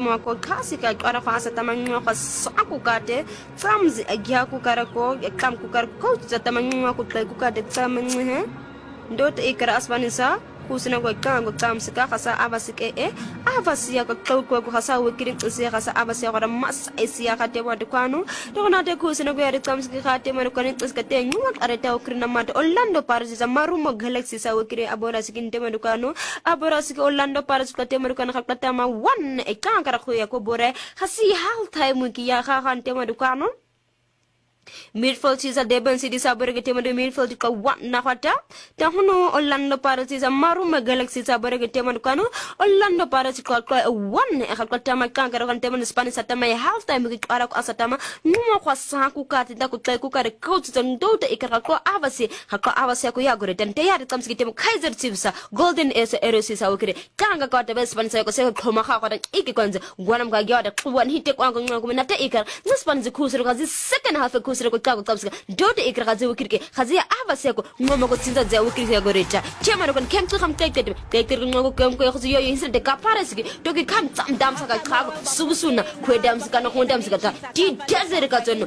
mo ko kasi ka ara fa sa tamanyo ko sa ku kate samzi agya ku karako kam ku karako sa tamanyo ko tlay ku kate tamanyo he ndot ikra asbanisa kusina ko kango tamsika khasa abasike abasiya ko ko khasa wikiri tsiya khasa abasiya ko mas isiya khate wa dukano to na te kusina ko yari tamsika khate man ko ni tsiska te nyuwa areta okrina mat Orlando Paris za marumo galaxy sa wikiri abora sikinte man dukano abora sik Orlando Paris ko te man dukano khata ma one e kankara ko ya ko bore khasi hal time ki ya khante man dukano midfield is a Deben City Saborega Tema de midfield ka wat na khata ta hono Orlando Pirates is a Maruma Galaxy Saborega Tema Kano Orlando Pirates ko one e khata ma kankara kan Tema Spanish atama half time ki ara ko asatama numa kwa sa ku ka tinda ku tlay ku ka coach tan dota ikara ko avasi ko yagore tan te yari tamsi Tema Kaizer Chiefs Golden Arrows sa okire kanga ko ta Spanish ko se ko ma kha ko ta ikikonze gwanam ga gyoda kuwan hite kwa ngo na ta ikara Spanish ku se ko second half ku ko tago tabska dota ikra gaze wikirke khazia avase ko ngoma ko tsinza za wikirke gorecha chema ko kem tu kham tek ngo kem ko khzi yo inse de kaparasi to ki kam tsam dam saka khago subusuna ko dam saka no dam saka ta ti desert ka tono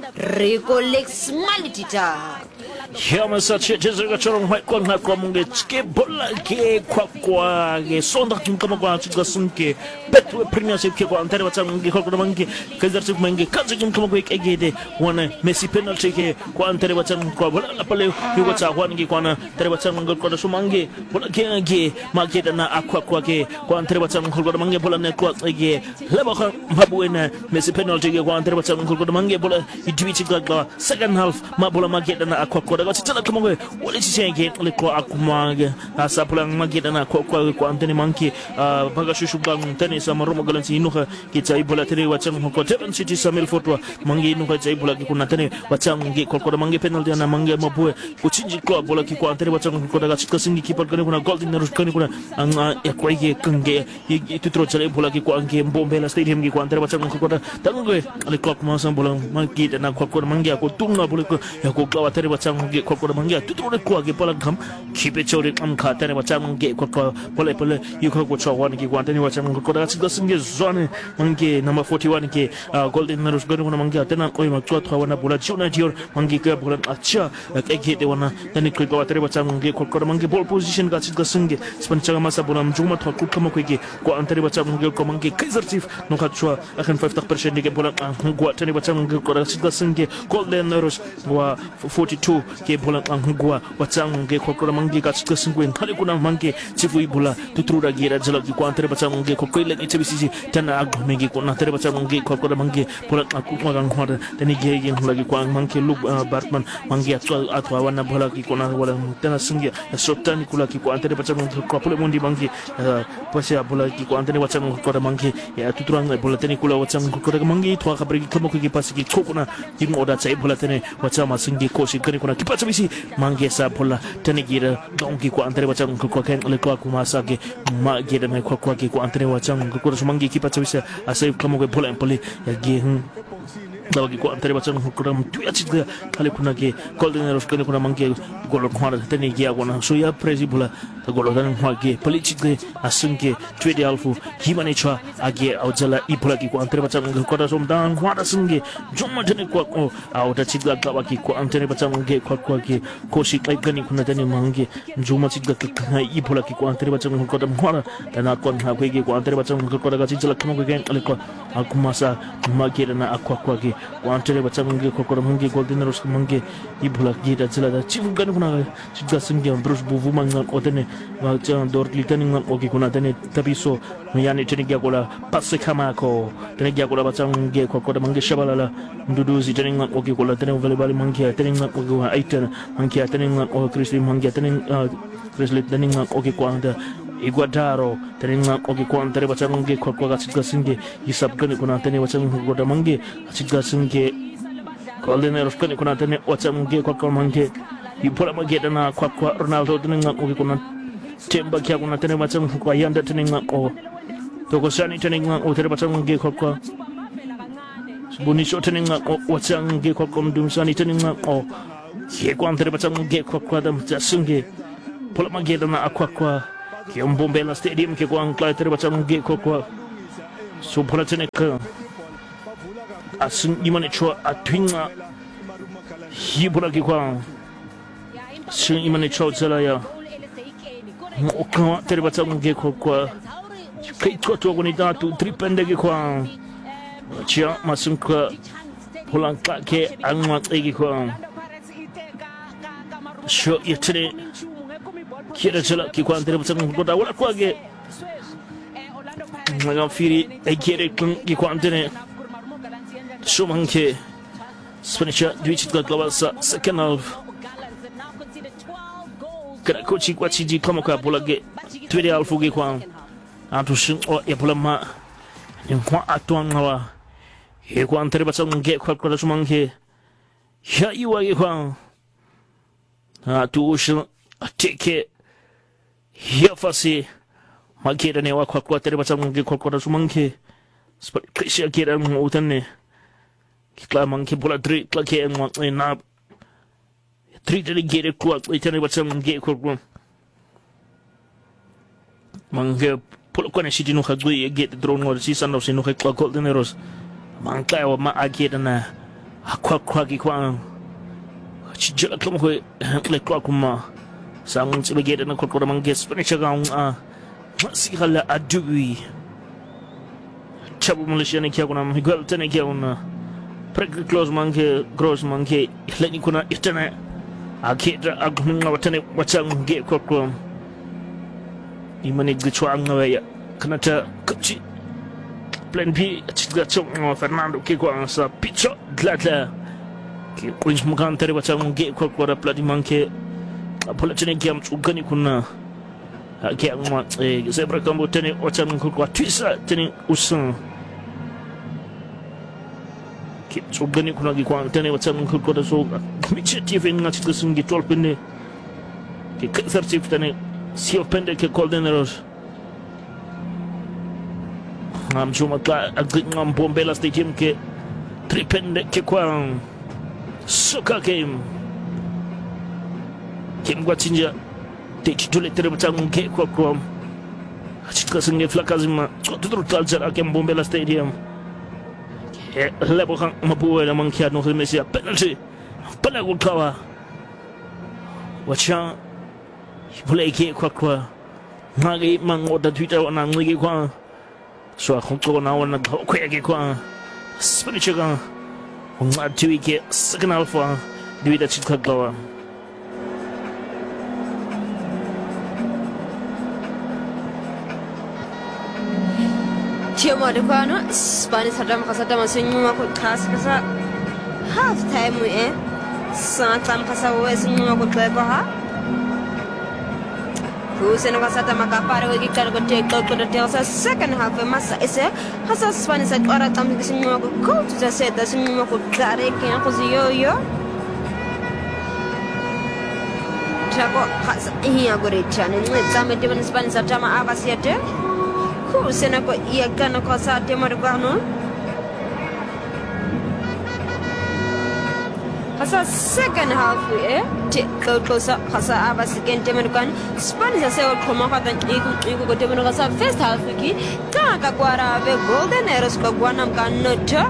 recolex malitita Yama sache jezega chorong mai ko na ko munge ske bolla ke kwa ge sonda kim kama kwa chiga sunke betu premiership ke ko antere bacha munge ko mangi Kaizer Chiefs mangi kaje kim kama ko egede wana Messi penalty ke ko antere bacha ko bola la pale yugo cha ko ngi ko na tere bacha munge ko so mangi bola ke ma ke na akwa ke ko antere bacha munge ko mangi bola ne ko ge leba ko mabuena Messi penalty ke ko antere bacha munge ko mangi bola idwi chiga second half ma bola ma ke na akwa ko daga titala kama we wale chenge le ko akumage asa pula magida na ko antene manki baga shushu bang tene sama romo galansi inuha ki chai bola tene wachang ko Deben City samil fotwa mangi inuha chai bola ki kuna tene wachang ngi ko mangi penalty na mangi mabue kuchinji ko bola ki ko antene wachang ko daga chika singi ki parkane kuna Golden Arrows kane kuna anga ekwaige kange tutro chale bola ki ko ange Mbombela Stadium ki ko antene wachang ko da tangwe le ko kuma sam bola mangi na ko mangi ko tunga bola ko ya ko kawa tene wachang ge ko mangi tutro ko ge bola kham khipe chore am khata ne wachang ge ko bola yuko ko chawani ki ko antene wachang ko daga chika singi zone mangi number 41 ke Golden Arrows gani kuna mangi tena ko ma chwa wana bola juna dior mangi ka bola acha ke de wana tani ko wa tere wachang ge ko mangi ball position ga chika singi spanchaga masa bola mjuma to ko kama ko ge ko antene wachang ge ko mangi Kaizer Chiefs no ka chwa akan 50% ge bola ko tani wachang ge ko chika singi Golden Arrows wa 42 ke bola angwa wachang ge ko mangi ka chika singi khali kuna mangi chifu bola tutrura gira jala ki ko antene wachang ge ko ile ki chbisi tana agme ge ko na tere wachang ge ko mangi bola aku magang hor tani ge ge lagi ko mangi lu Batman mangi atwa wana bola ki ko na wala tana singi sotani kula ki ko antene wachang ko pole mundi mangi pasya bola ki ko antene wachang ko mangi ya tutrang bola tani kula wachang ko mangi thwa khabri ki kamo ki pasi ki ko kuna kim oda chai bola tani wachang ma singi ko shi kani kuna ki pachbisi mangi sa bola tani gira donki ko antene wachang ko ken le ko kuma sa ke ma gira me ko ki ko antene wachang ko mangi ki pachbisi asai kamo ko bola pole ya ge dawagi ko antare bachang ko ram tuya chidga khale kuna ke Golden Arrows kane kuna mangi golo khwara tani gi agona so ya prezi bula ta golo dan khwage pali chidge asunke twede alfu himane chwa age aujala ipula ki ko antare bachang ko da som dan khwara sunge jomma tani ko auta chidga dawagi ko antare bachang ge ko ke koshi kai kani kuna tani mangi jomma chidga ka ipula ki ko antare bachang ko da khwara tana kon ha ko ge ko antare bachang ko da chidla kamo ko gen ale ko akumasa magera na akwa ke wantere bachang nge ko mangi Golden Arrows mangi ibula gira jala da chifu gan kuna chidga singi Bruce buvu mangan otene ma chan dor litani ngan oki kuna tane tabiso yani tene gya kola passe kama ko tene gya kola bachang nge ko mangi shabalala nduduzi tene ngan oki kola tene volleyball mangi tene ngan oki wa aitan mangi tene ngan o Chrisley mangi tene Chrisley tene ngan oki ko anda Iguadaro teninga oki ko antare bachang nge ko chidga singe hisab gani kuna tane bachang ko da mangi chidga singe Golden Arrows kani kuna tane bachang nge ko mangi ipola mageda na ko Ronaldo teninga oki kuna temba kya kuna tane bachang ko yanda teninga ko to ko sani teninga o tere bachang nge ko Bunisho teninga o bachang nge ko dum sani teninga o ye ko antare bachang nge ko da singe pola mageda na akwa Mbombela Stadium ke ko angkla tere bachang ge ko so Polatenica Asun Imanichua Atwinga Hiburaki Sun Imanichua Zelaya Okama Teribatan Geko Kaitwa Gonidatu Tripendegi Chia Masunka Polanka Ke Angmat Egikwa Show yesterday Kirachela Kikwan Teribatan Goda Walakwage Magafiri Ekere Kikwantene Shumanke Spanisha Dwichit Globasa second half Karakochi Kwachiji Kamoka Polage Twede Alfugi Kwan Antushin or Epolama in Kwa Atuangawa Hekwan Teribatan get Kwakwashumanke Ya you are Kwan to ocean take it here for see Makeda ne wakwa kwa teribata mungi kwa kwa sumanke spa krisha kira mu utane kla manke bola dri kla ke na tri de gere kwa itane bata mungi kwa manke polo kwa shiti no khagui get drone no si san no sino kwa golden eros manka wa ma akeda na akwa ki kwa chijala kama ko le kwa kuma sang tsibegeda na kwa manke spanish ga Sikala Adui Chabu Malaysia ni kia kuna mhigwel tene kia una Prek close manke gross manke Leni kuna itene Akidra agminga watene wachang ge kwa kwa Imani gichwa angawaya Kanata kuchi Plan B chitga chong Fernando ke kwa sa picho Dlata Kwinch mkantere wachang ge kwa kwa Plati manke Apola tene kia mchugani kuna Aki angma zebra kambo tene ochan kwa twisa tene usan ki tsogani kuna gi kwa tene ochan kwa da so miche tife ngati tsungi tolpene ki kasartif tene si opende ke coldeneros ngam chuma ka ngam bombela stadium ke tripende ke kwa soka game kim kwa chinja Tole teribatan ke kwa Chika singe flakazima Tuturu taljar akem bombela stadium Lebo kang mabuwe na mangkia no mesia penalty Pala kawa Wacha Hipule ke kwa Ngagi mangoda Twitter wana ngigi kwa So akongko na wana Kwe ke kwa Spanichaga Ngatiwi ke second alpha Diwida chika kawa Tiamo de kwano Spanish hadam kasata masinyuma ko kasa half time santam kasa wesinuma ko tweko ha Kuseno kasata makapare wegi kargo take ko de tesa second half masa ese hasa Spanish ora tam kisinyuma ko coach ja seta sinyuma ko klare ke ko yo Chako hasa hiya gore chane tsame de Spanish atama abasiete Kusena ko iya kana ko sa temar gano Hasa second half te ko sa hasa aba second temar gano Spanish se o koma hata iku ko temar hasa first half ki ta ka kwara be golden arrows ko gwanam kan ta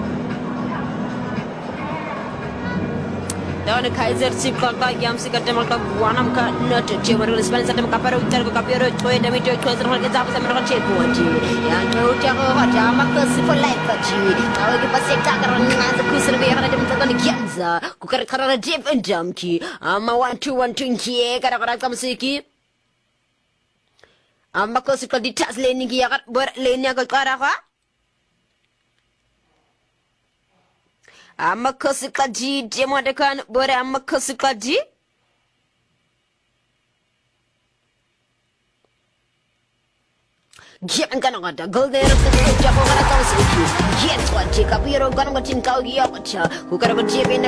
Dawan Kaiser Chief ka yam sika temar ka gwanam ka not temar Spanish temar ka pero utar ko kapero to demi to ko sa ka sa temar ka check Yang tahu tiada orang maka sifat life aja. Kalau kita sekta kerana kusir biar ada menentukan kianza. Kukar kerana deep and jamki. Ama 1-2-1-2 kie kadang-kadang kamu siki. Ama kau suka di tas leni kia kat berleni agak karaka. Ama kau suka ji demo dekan ber ama kau suka ji. Jangan kan ada golden jago kana kau siki. Yes what jika biro kan ngacin kau dia baca. Kukar berjebe na